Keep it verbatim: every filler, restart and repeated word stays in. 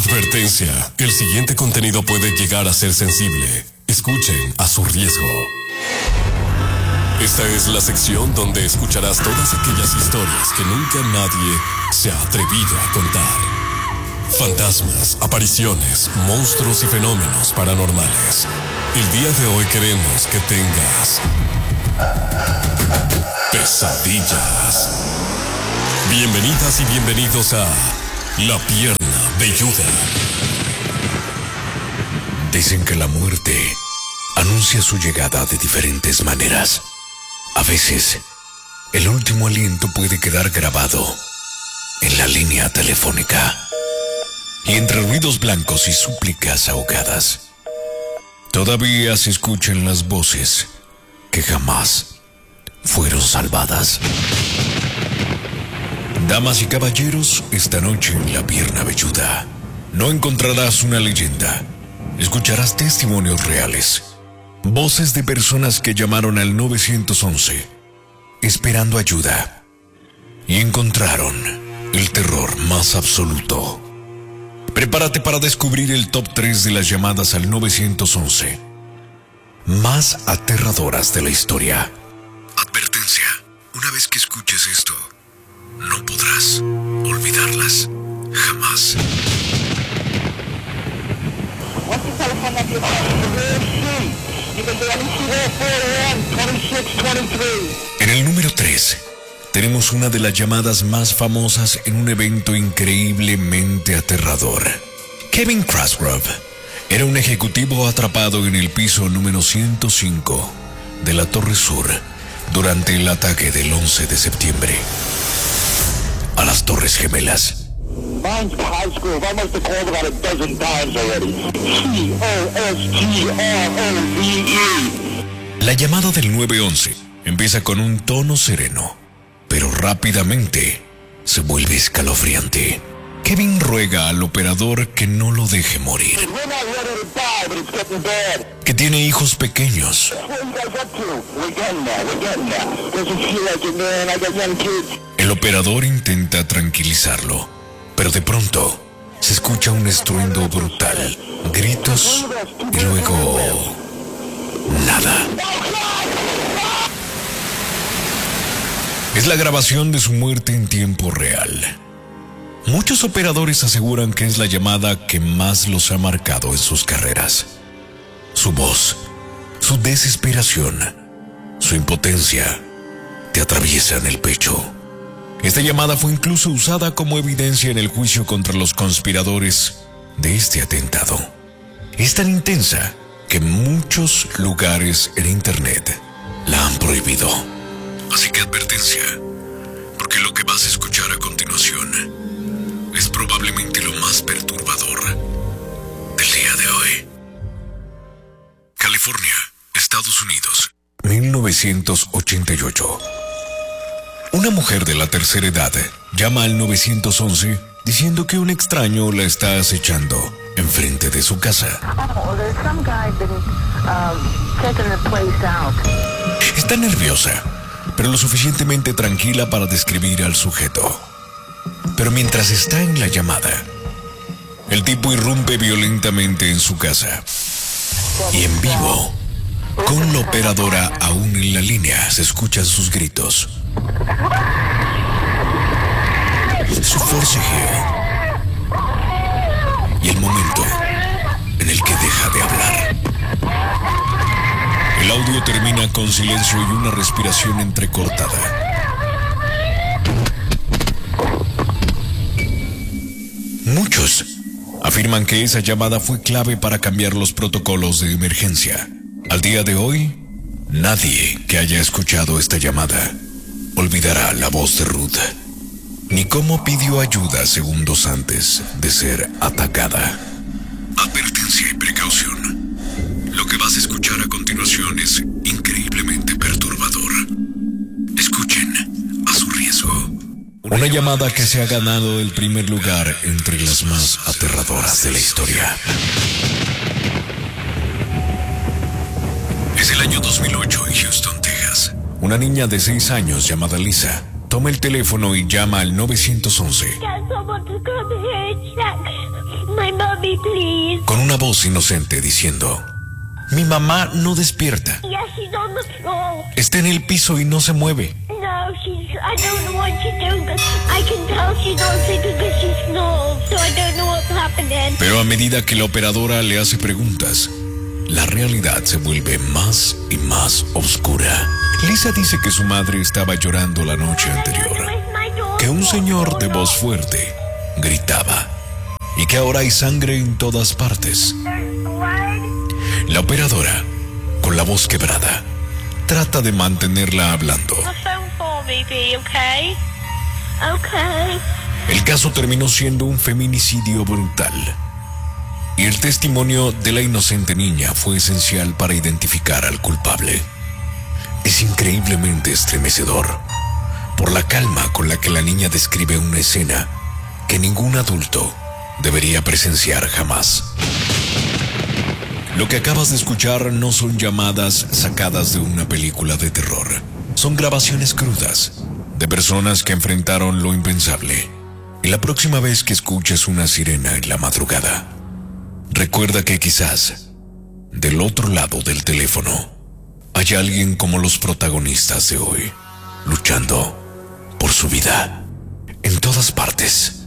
Advertencia, el siguiente contenido puede llegar a ser sensible. Escuchen a su riesgo. Esta es la sección donde escucharás todas aquellas historias que nunca nadie se ha atrevido a contar. Fantasmas, apariciones, monstruos y fenómenos paranormales. El día de hoy queremos que tengas pesadillas. Bienvenidas y bienvenidos a La Pierna Velluda. Dicen que la muerte anuncia su llegada de diferentes maneras. A veces, el último aliento puede quedar grabado en la línea telefónica. Y entre ruidos blancos y súplicas ahogadas, todavía se escuchan las voces que jamás fueron salvadas. Damas y caballeros, esta noche en La Pierna Velluda no encontrarás una leyenda. Escucharás testimonios reales, voces de personas que llamaron al nueve once esperando ayuda y encontraron el terror más absoluto. Prepárate para descubrir el top tres de las llamadas al nueve once más aterradoras de la historia. Advertencia: una vez que escuches esto, no podrás olvidarlas jamás. En el número tres, tenemos una de las llamadas más famosas en un evento increíblemente aterrador. Kevin Crossgrove era un ejecutivo atrapado en el piso número ciento cinco de la Torre Sur durante el ataque del once de septiembre a las Torres Gemelas. Mine's Cosgrove. I must have called about a dozen times already. C O S G R O V E. La llamada del nueve once empieza con un tono sereno, pero rápidamente se vuelve escalofriante. Kevin ruega al operador que no lo deje morir, que tiene hijos pequeños. El operador intenta tranquilizarlo, pero de pronto se escucha un estruendo brutal, gritos y luego nada. Es la grabación de su muerte en tiempo real. Muchos operadores aseguran que es la llamada que más los ha marcado en sus carreras. Su voz, su desesperación, su impotencia te atraviesan el pecho. Esta llamada fue incluso usada como evidencia en el juicio contra los conspiradores de este atentado. Es tan intensa que muchos lugares en internet la han prohibido. Así que advertencia, porque lo que vas a escuchar a continuación es probablemente lo más perturbador del día de hoy. California, Estados Unidos, mil novecientos ochenta y ocho. Una mujer de la tercera edad llama al nueve once diciendo que un extraño la está acechando enfrente de su casa. Está nerviosa, pero lo suficientemente tranquila para describir al sujeto. Pero mientras está en la llamada, el tipo irrumpe violentamente en su casa. Y en vivo, con la operadora aún en la línea, se escuchan sus gritos, su forcejeo y el momento en el que deja de hablar. El audio termina con silencio y una respiración entrecortada. Muchos afirman que esa llamada fue clave para cambiar los protocolos de emergencia. Al día de hoy, nadie que haya escuchado esta llamada olvidará la voz de Ruth, ni cómo pidió ayuda segundos antes de ser atacada. Advertencia y precaución. Lo que vas a escuchar a continuación es increíblemente perturbador. Escuchen a su riesgo. Una llamada que se ha ganado el primer lugar entre las más aterradoras de la historia. Es el año dos mil ocho en Houston, Texas. Una niña de seis años llamada Lisa toma el teléfono y llama al nueve once. Con una voz inocente diciendo: mi mamá no despierta. Está en el piso y no se mueve. Pero a medida que la operadora le hace preguntas, la realidad se vuelve más y más oscura. Lisa dice que su madre estaba llorando la noche anterior, que un señor de voz fuerte gritaba y que ahora hay sangre en todas partes. La operadora, con la voz quebrada, trata de mantenerla hablando. El caso terminó siendo un feminicidio brutal, y el testimonio de la inocente niña fue esencial para identificar al culpable. Es increíblemente estremecedor por la calma con la que la niña describe una escena que ningún adulto debería presenciar jamás. Lo que acabas de escuchar no son llamadas sacadas de una película de terror. Son grabaciones crudas de personas que enfrentaron lo impensable. Y la próxima vez que escuches una sirena en la madrugada, recuerda que quizás del otro lado del teléfono hay alguien como los protagonistas de hoy, luchando por su vida en todas partes.